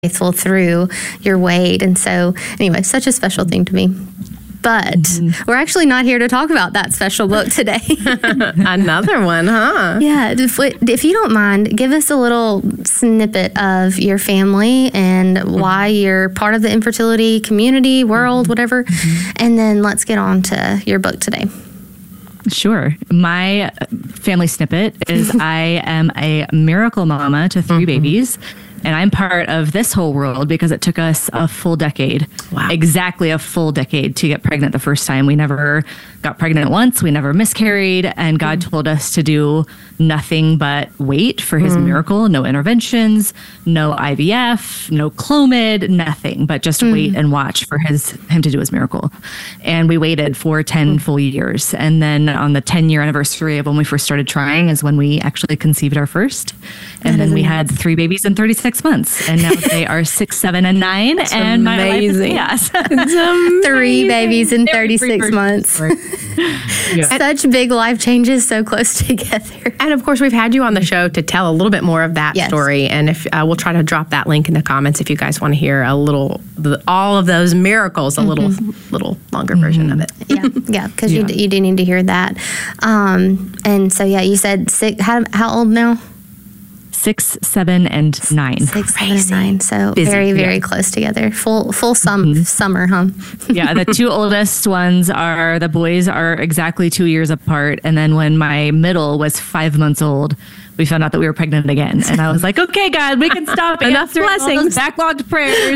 faithful through your weight. And so anyway, such a special thing to me. But we're actually not here to talk about that special book today. Another one, huh? Yeah. If you don't mind, give us a little snippet of your family and why you're part of the infertility community, world, whatever. And then let's get on to your book today. Sure. My family snippet is I am a miracle mama to 3 babies. And I'm part of this whole world because it took us a full decade, exactly a full decade to get pregnant the first time. We never got pregnant once. We never miscarried. And God told us to do nothing but wait for his miracle. No interventions, no IVF, no Clomid, nothing, but just wait and watch for him to do his miracle. And we waited for 10 full years. And then on the 10-year anniversary of when we first started trying is when we actually conceived our first. And then we had 3 babies in 36 months. And now they are 6, 7, and 9. That's and amazing. My life is chaos. 3 babies in 36 months. Yeah. Such big life changes so close together. And of course, we've had you on the show to tell a little bit more of that story. And if we'll try to drop that link in the comments if you guys want to hear all of those miracles, a little longer version of it. Yeah, because you do need to hear that. And so, you said 6. How old now? 6, 7, and 9. 6, 7, and 9. So Busy, very close together. Full summer, huh? Yeah, the 2 oldest ones the boys are exactly 2 years apart. And then when my middle was 5 months old, we found out that we were pregnant again. And I was like, okay, God, we can stop enough blessings. All those backlogged prayers.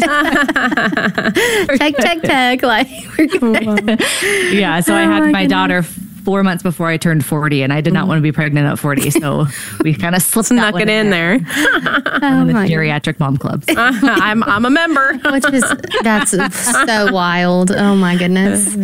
check. Like, we're good. Yeah, so I had my daughter 4 months before I turned 40, and I did not want to be pregnant at 40. So we kind of snuck it in there. In the geriatric mom club. I'm a member. That's so wild. Oh my goodness.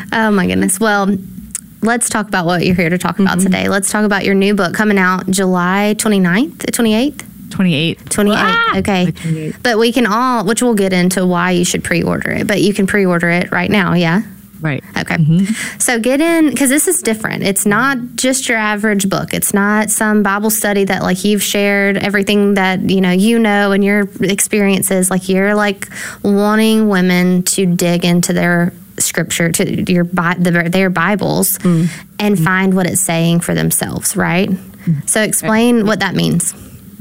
Well, let's talk about what you're here to talk about today. Let's talk about your new book coming out July 29th, 28th? 28. Okay. 28. But we can which we'll get into why you should pre-order it, but you can pre-order it right now, yeah? Right. Okay. So get in, because this is different. It's not just your average book. It's not some Bible study that like you've shared everything that you know and your experiences. Like you're like wanting women to dig into their scripture, to their Bibles, and find what it's saying for themselves, right? So explain what that means.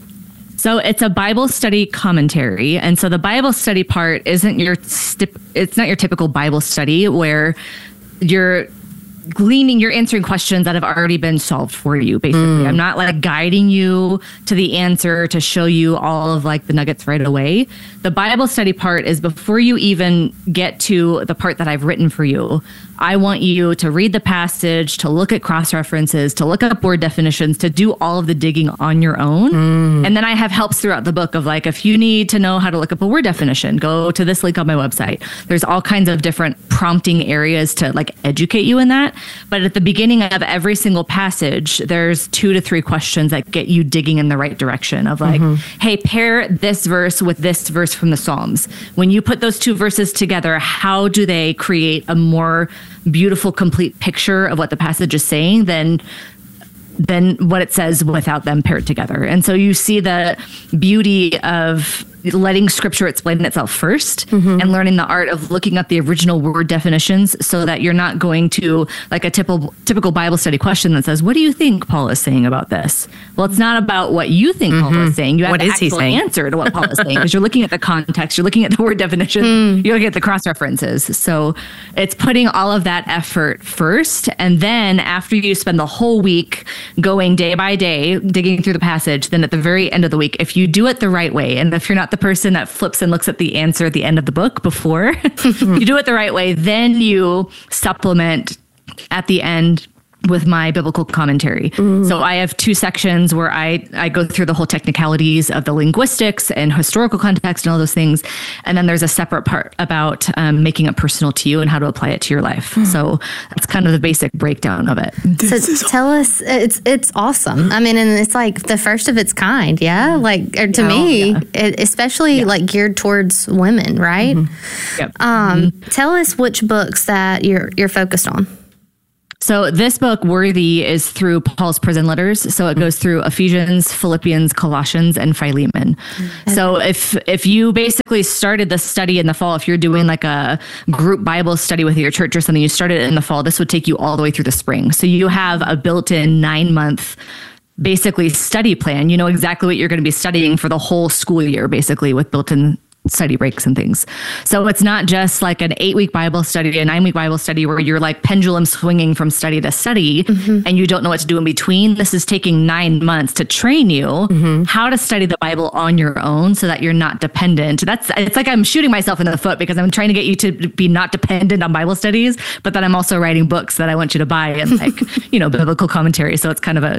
So it's a Bible study commentary. And so the Bible study part isn't it's not your typical Bible study where you're answering questions that have already been solved for you, basically. I'm not like guiding you to the answer to show you all of like the nuggets right away. The Bible study part is before you even get to the part that I've written for you. I want you to read the passage, to look at cross-references, to look up word definitions, to do all of the digging on your own. And then I have helps throughout the book of like, if you need to know how to look up a word definition, go to this link on my website. There's all kinds of different prompting areas to like educate you in that. But at the beginning of every single passage, there's 2 to 3 questions that get you digging in the right direction of like, hey, pair this verse with this verse from the Psalms. When you put those 2 verses together, how do they create a more beautiful, complete picture of what the passage is saying than what it says without them paired together? And so you see the beauty of letting scripture explain itself first and learning the art of looking up the original word definitions so that you're not going to like a typical Bible study question that says, what do you think Paul is saying about this? Well, it's not about what you think Paul is saying. You have the actual answer to what Paul is saying because you're looking at the context, you're looking at the word definition, you're looking at the cross-references. So it's putting all of that effort first. And then after you spend the whole week going day by day, digging through the passage, then at the very end of the week, if you do it the right way, and if you're not the person that flips and looks at the answer at the end of the book before, you do it the right way, then you supplement at the end with my biblical commentary. So I have 2 sections where I go through the whole technicalities of the linguistics and historical context and all those things. And then there's a separate part about making it personal to you and how to apply it to your life. So that's kind of the basic breakdown of it. So tell us, it's awesome. I mean, and it's like the first of its kind, yeah? Like, or to me, especially like geared towards women, right? Yep. Tell us which books that you're focused on. So this book, Worthy, is through Paul's prison letters. So it goes through Ephesians, Philippians, Colossians, and Philemon. So if you basically started the study in the fall, if you're doing like a group Bible study with your church or something, you started it in the fall, this would take you all the way through the spring. So you have a built-in 9-month basically study plan. You know exactly what you're going to be studying for the whole school year, basically, with built-in study breaks and things. So it's not just like an 8-week Bible study, a 9-week Bible study where you're like pendulum swinging from study to study and you don't know what to do in between. This is taking 9 months to train you how to study the Bible on your own so that you're not dependent. It's like I'm shooting myself in the foot because I'm trying to get you to be not dependent on Bible studies, but then I'm also writing books that I want you to buy and like, biblical commentary. So it's kind of a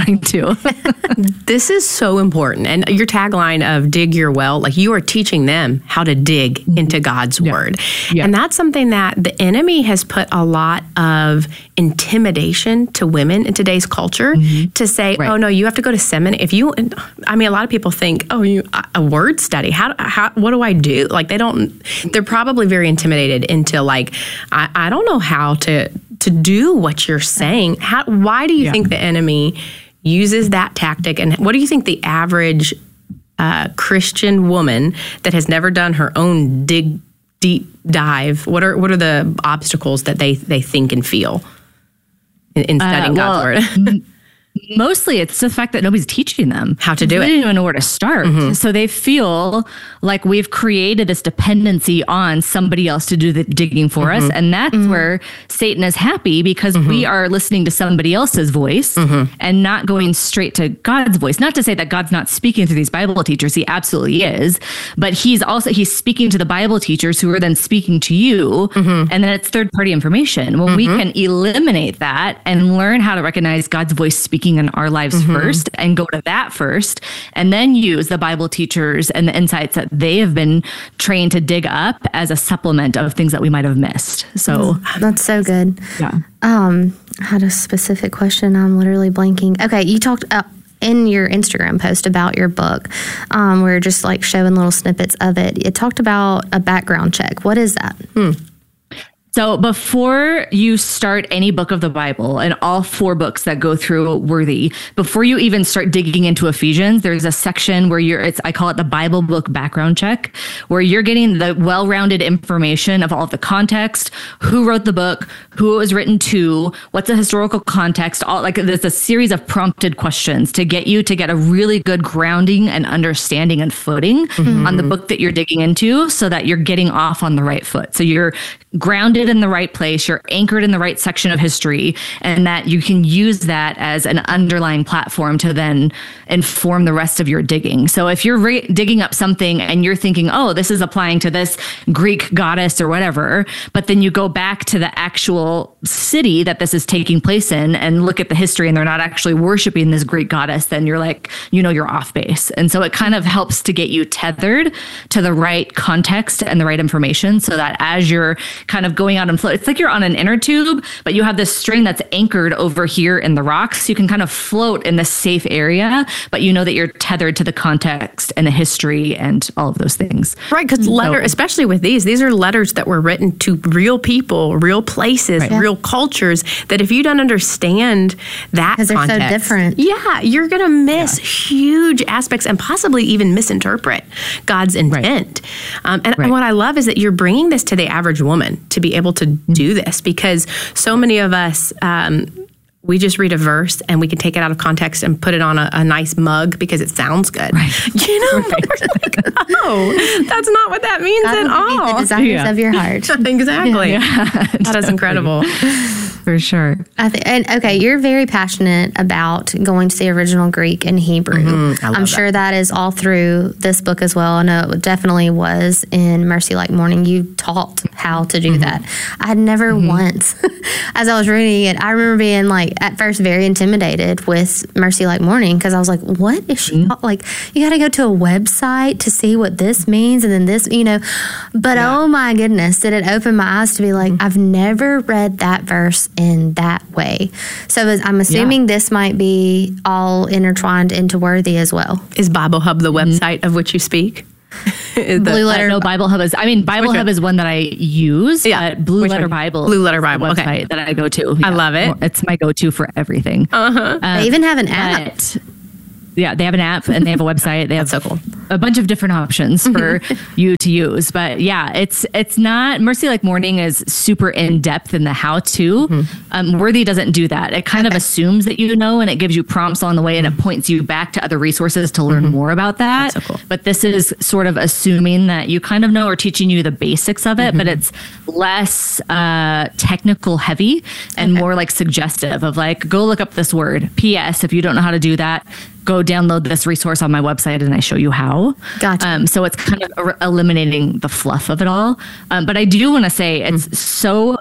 catch-22. This is so important. And your tagline of dig your well, like you are teaching them how to dig into God's word. Yeah. And that's something that the enemy has put a lot of intimidation to women in today's culture to say, oh no, you have to go to seminary. A lot of people think, a word study, how what do I do? Like they're probably very intimidated into like, I don't know how to do what you're saying. Why do you think the enemy uses that tactic? And what do you think the average Christian woman that has never done her own deep dive, what are the obstacles that they think and feel in studying God's word? Mostly it's the fact that nobody's teaching them how to do it. They don't even know where to start. So they feel like we've created this dependency on somebody else to do the digging for us. And that's where Satan is happy because we are listening to somebody else's voice and not going straight to God's voice. Not to say that God's not speaking through these Bible teachers. He absolutely is. But he's speaking to the Bible teachers who are then speaking to you. And then it's third party information. When we can eliminate that and learn how to recognize God's voice speaking in our lives first and go to that first and then use the Bible teachers and the insights that they have been trained to dig up as a supplement of things that we might have missed. So that's so good. Yeah. I had a specific question. I'm literally blanking. Okay. You talked in your Instagram post about your book. We're just like showing little snippets of it. It talked about a background check. What is that? So before you start any book of the Bible and all 4 books that go through Worthy, before you even start digging into Ephesians, there's a section where I call it the Bible book background check, where you're getting the well-rounded information of all of the context, who wrote the book, who it was written to, what's the historical context, there's a series of prompted questions to get you to get a really good grounding and understanding and footing on the book that you're digging into so that you're getting off on the right foot. So you're grounded in the right place, you're anchored in the right section of history, and that you can use that as an underlying platform to then inform the rest of your digging. So if you're digging up something and you're thinking, oh, this is applying to this Greek goddess or whatever, but then you go back to the actual city that this is taking place in and look at the history and they're not actually worshiping this Greek goddess, then you're like, you're off base. And so it kind of helps to get you tethered to the right context and the right information so that as you're kind of going out and float, it's like you're on an inner tube, but you have this string that's anchored over here in the rocks. You can kind of float in this safe area, but you know that you're tethered to the context and the history and all of those things. Right, because especially with these are letters that were written to real people, real places, real cultures, that if you don't understand that context, because they're so different. Yeah, you're going to miss huge aspects and possibly even misinterpret God's intent. And what I love is that you're bringing this to the average woman to be able to do this, because so many of us, we just read a verse and we can take it out of context and put it on a nice mug because it sounds good. Right. We're like, oh, that's not what that means at all. The desires of your heart. Exactly. That is incredible. For sure. You're very passionate about going to the original Greek and Hebrew. I'm sure that is all through this book as well. I know it definitely was in Mercy Like Morning. You taught how to do that. I had never once, as I was reading it, I remember being like, at first very intimidated with Mercy Like Morning because I was like, what is she like? You got to go to a website to see what this means and then this, But oh my goodness, did it open my eyes to be like, I've never read that verse in that way. So I'm assuming this might be all intertwined into Worthy as well. Is Bible Hub the website of which you speak? Blue Letter. No, Bible Hub is. I mean, Bible Hub is one that I use. Yeah. But Blue Letter Bible. Blue Letter Bible. Is the website that I go to. Yeah. I love it. It's my go-to for everything. They even have an app. Yeah, they have an app and they have a website. They have so cool. A bunch of different options for you to use. But yeah, it's not, Mercy Like Morning is super in depth in the how-to. Worthy doesn't do that. It kind of assumes that you know, and it gives you prompts on the way, and it points you back to other resources to learn more about that. That's so cool. But this is sort of assuming that you kind of know, or teaching you the basics of it, but it's less technical heavy and more like suggestive of like, go look up this word. P.S. If you don't know how to do that, go download this resource on my website and I show you how. Gotcha. So it's kind of eliminating the fluff of it all. But I do want to say it's so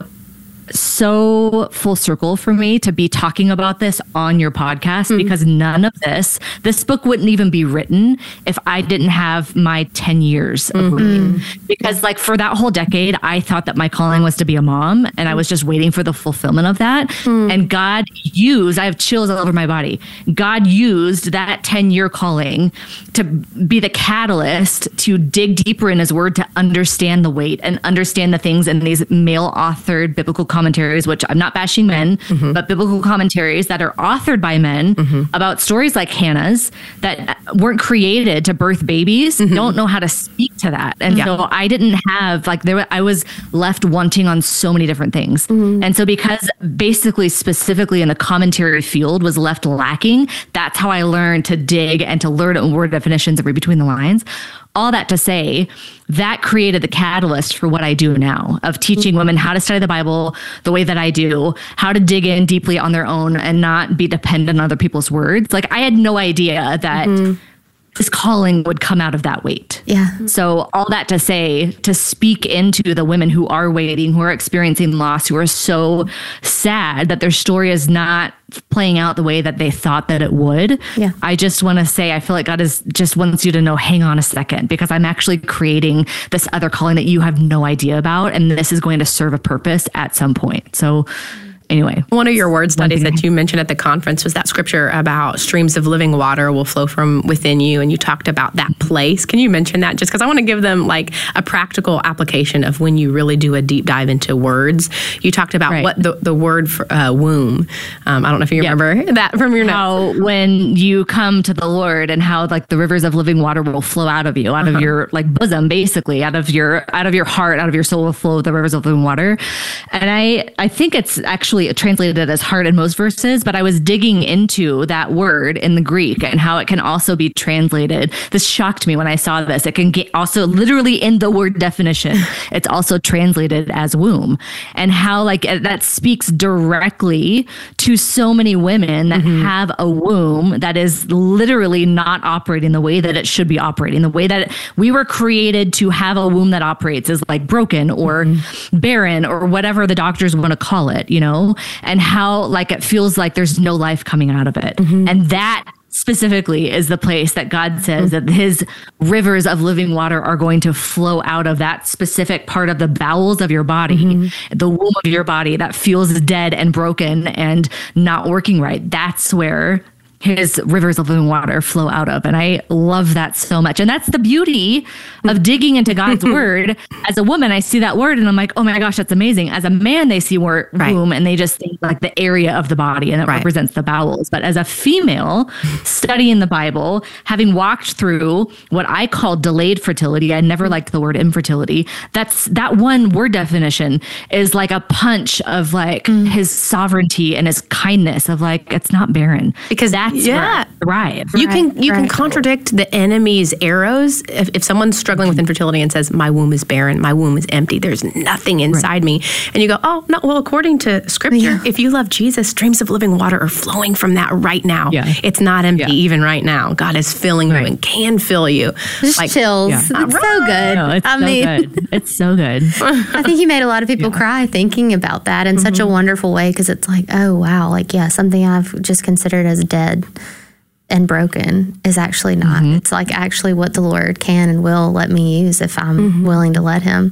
full circle for me to be talking about this on your podcast, because none of this book wouldn't even be written if I didn't have my 10 years of reading. Because like for that whole decade, I thought that my calling was to be a mom, and I was just waiting for the fulfillment of that. And God used, I have chills all over my body. God used that 10-year calling to be the catalyst to dig deeper in his word, to understand the weight and understand the things in these male authored biblical commentaries, which I'm not bashing men, but biblical commentaries that are authored by men about stories like Hannah's that weren't created to birth babies, don't know how to speak to that. And so I didn't have I was left wanting on so many different things. And so because basically specifically in the commentary field was left lacking, that's how I learned to dig and to learn word definitions and read between the lines. All that to say, that created the catalyst for what I do now, of teaching women how to study the Bible the way that I do, how to dig in deeply on their own and not be dependent on other people's words. Like, I had no idea that this calling would come out of that weight. Yeah. So all that to say, to speak into the women who are waiting, who are experiencing loss, who are so sad that their story is not playing out the way that they thought that it would. Yeah. I just want to say, I feel like God just wants you to know, hang on a second, because I'm actually creating this other calling that you have no idea about. And this is going to serve a purpose at some point. So anyway, one of your word studies that you mentioned at the conference was that scripture about streams of living water will flow from within you. And you talked about that place. Can you mention that? Just because I want to give them like a practical application of when you really do a deep dive into words. You talked about what the word for, womb. I don't know if you remember that from your notes. How when you come to the Lord, and how like the rivers of living water will flow out of you, out of your like bosom, basically out of your heart, out of your soul will flow the rivers of living water. And I think it's actually translated as heart in most verses, but I was digging into that word in the Greek and how it can also be translated. This shocked me when I saw this. It can get also literally in the word definition. It's also translated as womb, and how like that speaks directly to so many women that have a womb that is literally not operating the way that it should be operating. The way that we were created to have a womb that operates is like broken or barren or whatever the doctors want to call it, you know? And how like it feels like there's no life coming out of it. And that specifically is the place that God says that his rivers of living water are going to flow out of, that specific part of the bowels of your body, the womb of your body that feels dead and broken and not working right. That's where his rivers of living water flow out of. And I love that so much. And that's the beauty of digging into God's word. As a woman, I see that word and I'm like, oh my gosh, that's amazing. As a man, they see womb and they just think like the area of the body, and it represents the bowels. But as a female studying the Bible, having walked through what I call delayed fertility, I never liked the word infertility. That one word definition is like a punch of like his sovereignty and his kindness of like, it's not barren. Because that's where I thrive. You can contradict the enemy's arrows. If someone's struggling with infertility and says, my womb is barren, my womb is empty, there's nothing inside me. And you go, oh, no, well, according to scripture, if you love Jesus, streams of living water are flowing from that right now. It's not empty even right now. God is filling you and can fill you. Just like, chills. It's so good. No, it's so good. I think you made a lot of people cry thinking about that in such a wonderful way, because it's like, oh, wow, like, something I've just considered as dead and broken is actually not. It's like actually what the Lord can and will let me use if I'm willing to let him.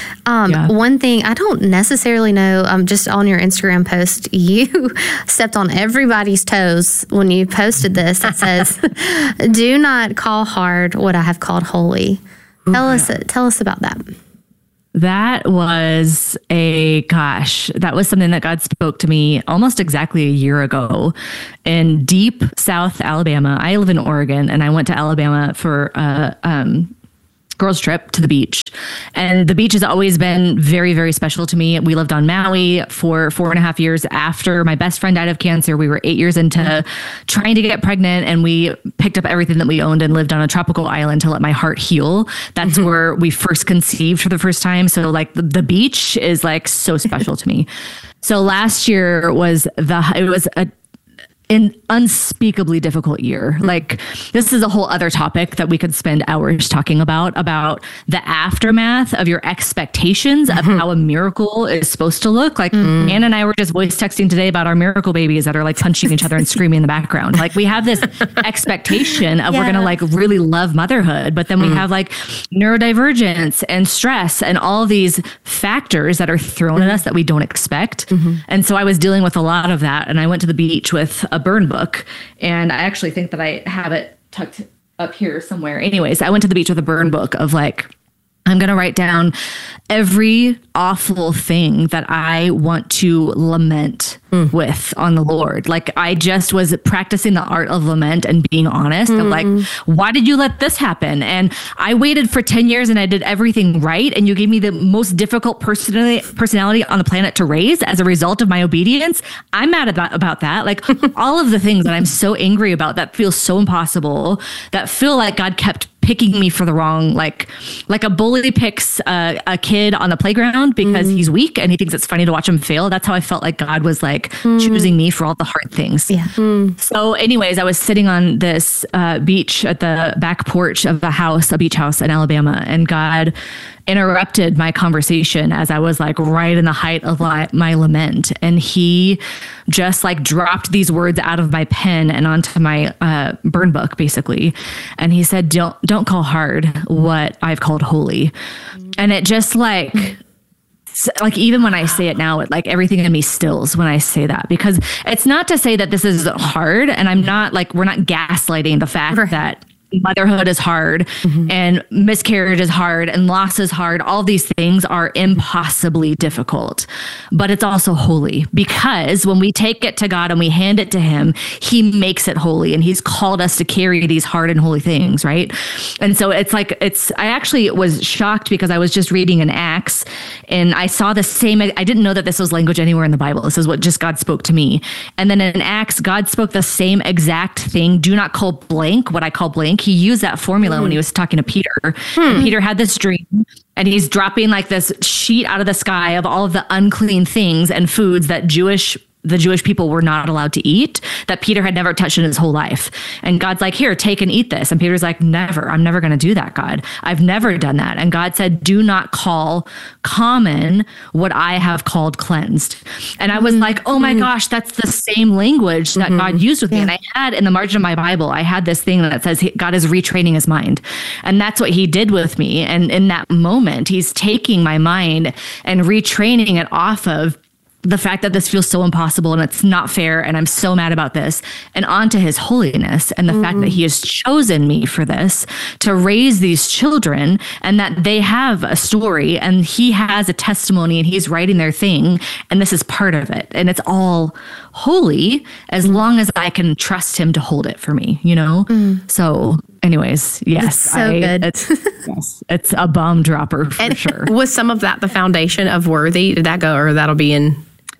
One thing I don't necessarily know, just on your Instagram post, you stepped on everybody's toes when you posted this. It says, do not call hard what I have called holy. Tell us about that. That was that was something that God spoke to me almost exactly a year ago in deep South Alabama. I live in Oregon, and I went to Alabama for girls trip to the beach. And the beach has always been very, very special to me. We lived on Maui for 4.5 years after my best friend died of cancer. We were 8 years into trying to get pregnant, and we picked up everything that we owned and lived on a tropical island to let my heart heal. That's where we first conceived for the first time. So like the beach is like so special to me. So last year was an unspeakably difficult year. Like, this is a whole other topic that we could spend hours talking about the aftermath of your expectations of how a miracle is supposed to look. Like, Anna and I were just voice texting today about our miracle babies that are like punching each other and screaming in the background. Like, we have this expectation of we're going to like really love motherhood, but then we have like neurodivergence and stress and all these factors that are thrown at us that we don't expect. And so I was dealing with a lot of that, and I went to the beach with a burn book, and I actually think that I have it tucked up here somewhere. Anyways, I went to the beach with a burn book of like, I'm going to write down every awful thing that I want to lament with on the Lord. Like, I just was practicing the art of lament and being honest of like, why did you let this happen? And I waited for 10 years and I did everything right, and you gave me the most difficult personality on the planet to raise as a result of my obedience. I'm mad about that. Like, all of the things that I'm so angry about that feel so impossible, that feel like God kept picking me for the wrong, like a bully picks a kid on the playground because he's weak and he thinks it's funny to watch him fail. That's how I felt like God was like choosing me for all the hard things. Yeah. So anyways, I was sitting on this beach at the back porch of a beach house in Alabama, and God interrupted my conversation as I was like right in the height of my lament. And he just like dropped these words out of my pen and onto my burn book, basically. And he said, don't call hard what I've called holy. And it just like even when I say it now, it like everything in me stills when I say that, because it's not to say that this is hard. And I'm not like, we're not gaslighting the fact that motherhood is hard and miscarriage is hard and loss is hard. All these things are impossibly difficult, but it's also holy, because when we take it to God and we hand it to him, he makes it holy, and he's called us to carry these hard and holy things. Right. And so I actually was shocked because I was just reading in Acts and I saw the same, I didn't know that this was language anywhere in the Bible. This is what just God spoke to me. And then in Acts, God spoke the same exact thing. Do not call blank what I call blank. He used that formula when he was talking to Peter. And Peter had this dream, and he's dropping like this sheet out of the sky of all of the unclean things and foods that the Jewish people were not allowed to eat, that Peter had never touched in his whole life. And God's like, here, take and eat this. And Peter's like, never, I'm never going to do that, God. I've never done that. And God said, do not call common what I have called cleansed. And I was like, oh my gosh, that's the same language that God used with me. And I had in the margin of my Bible, I had this thing that says God is retraining his mind. And that's what he did with me. And in that moment, he's taking my mind and retraining it off of the fact that this feels so impossible and it's not fair and I'm so mad about this, and onto his holiness and the fact that he has chosen me for this, to raise these children, and that they have a story and he has a testimony and he's writing their thing, and this is part of it, and it's all holy as long as I can trust him to hold it for me, you know? So anyways, yes, good. It's a bomb dropper for sure. Was some of that the foundation of Worthy? Did that go, or that'll be in?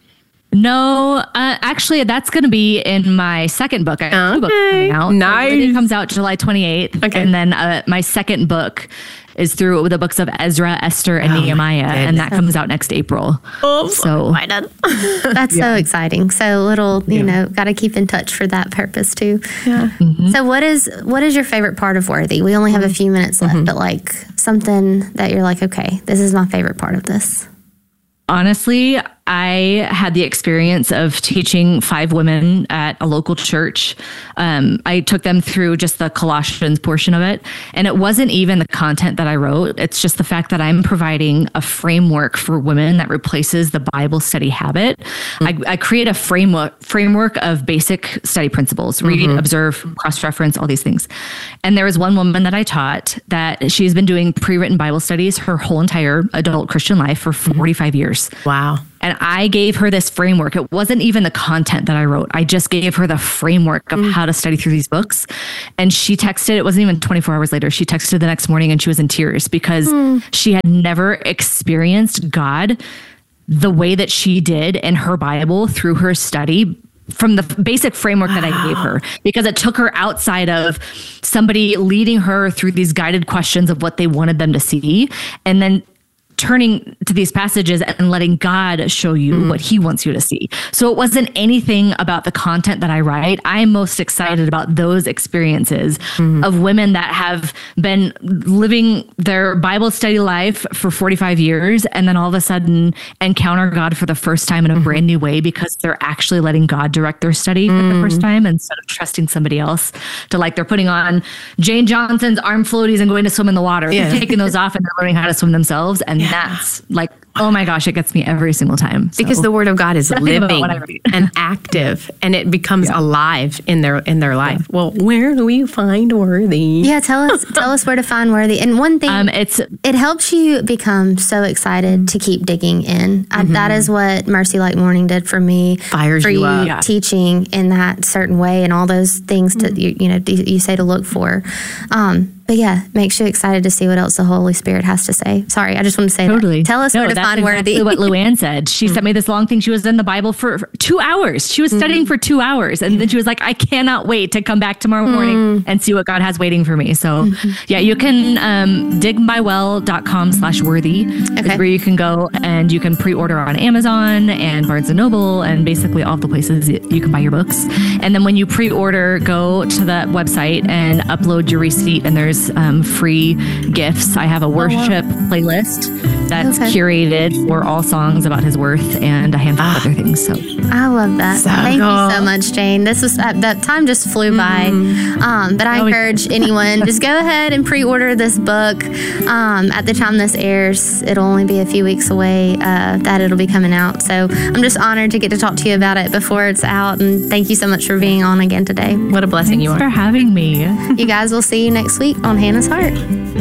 No, actually, that's going to be in my second book. I have 2 books coming out. Nice. So it comes out July 28th. Okay. And then my second book is through the books of Ezra, Esther, and Nehemiah. And that comes out next April. Oh, so that's so exciting. So you know, got to keep in touch for that purpose too. Yeah. So what is your favorite part of Worthy? We only have a few minutes left, but like something that you're like, okay, this is my favorite part of this. Honestly, I had the experience of teaching 5 women at a local church. I took them through just the Colossians portion of it. And it wasn't even the content that I wrote. It's just the fact that I'm providing a framework for women that replaces the Bible study habit. I create a framework of basic study principles: read, observe, cross-reference, all these things. And there was one woman that I taught that she's been doing pre-written Bible studies her whole entire adult Christian life for 45 years. Wow. And I gave her this framework. It wasn't even the content that I wrote. I just gave her the framework of how to study through these books. And she texted, it wasn't even 24 hours later, she texted the next morning and she was in tears because she had never experienced God the way that she did in her Bible through her study from the basic framework that I gave her, because it took her outside of somebody leading her through these guided questions of what they wanted them to see, and then turning to these passages and letting God show you what he wants you to see. So it wasn't anything about the content that I write. I'm most excited about those experiences of women that have been living their Bible study life for 45 years and then all of a sudden encounter God for the first time in a brand new way because they're actually letting God direct their study for the first time instead of trusting somebody else to, like, they're putting on Jane Johnson's arm floaties and going to swim in the water. They're taking those off and they're learning how to swim themselves. And that's like, oh my gosh, it gets me every single time. Because the Word of God is living and active, and it becomes alive in their life. Yeah. Well, where do we find Worthy? Yeah, tell us where to find Worthy. And one thing, it helps you become so excited to keep digging in. That is what Mercy Like Morning did for me. Fires for you up. Teaching in that certain way and all those things that you say to look for. But yeah, makes you excited to see what else the Holy Spirit has to say. Sorry, I just want to say that. Tell us where to find Worthy. What Luann said. She sent me this long thing. She was in the Bible for 2 hours. She was studying for 2 hours. And then she was like, I cannot wait to come back tomorrow morning and see what God has waiting for me. So yeah, you can digmywell.com/worthy is where you can go and you can pre-order on Amazon and Barnes & Noble and basically all the places you can buy your books. And then when you pre-order, go to that website and upload your receipt, and there's free gifts. I have a worship playlist that's curated for all songs about his worth and a handful of other things. So I love that. Thank you so much, Jane. This was that time just flew by. But I encourage anyone, just go ahead and pre-order this book. At the time this airs, it'll only be a few weeks away that it'll be coming out. So I'm just honored to get to talk to you about it before it's out. And thank you so much for being on again today. What a blessing. Thanks for having me. You guys will see you next week on Hannah's Heart.